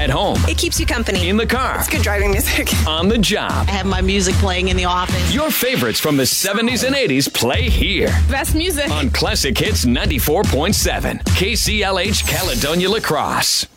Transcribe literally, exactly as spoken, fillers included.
At home. It keeps you company. In the car. It's good driving music. On the job. I have my music playing in the office. Your favorites from the seventies and eighties play here. Best music. On Classic Hits ninety-four point seven. K C L H Caledonia La Crosse.